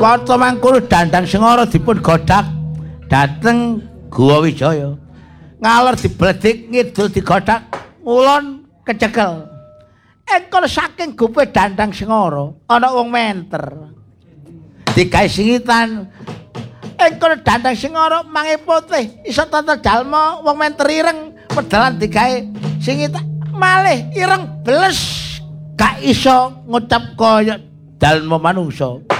Wonten mangkono Dandang Sengara dipun godhak dhateng Guwa Wijaya. Ngalor dibledik ngidul digodhak ngulon kecekel. Engkon saking gupe Dandang Sengara ana wong menter. Digawe singitan. Engkon Dandang Sengara mangi putih iso tata jalma wong menter ireng pedalan digawe singitan malih ireng bles gak iso ngucap kaya dalma manungsa.